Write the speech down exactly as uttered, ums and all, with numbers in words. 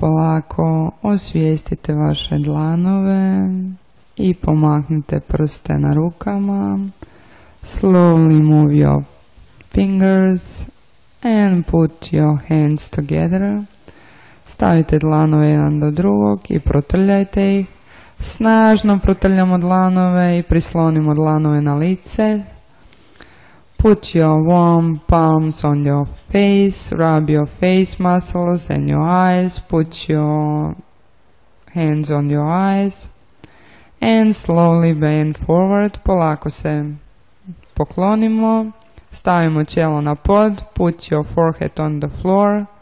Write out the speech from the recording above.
polako osvijestite vaše dlanove i pomaknite prste na rukama. Slowly move your fingers and put your hands together. Stavite dlanove jedan do drugog i protrljajte ih. Snažno protrljamo dlanove i prislonimo dlanove na lice. Put your warm palms on your face, rub your face muscles and your eyes, put your hands on your eyes and slowly bend forward. Polako se poklonimo, stavimo čelo na pod, put your forehead on the floor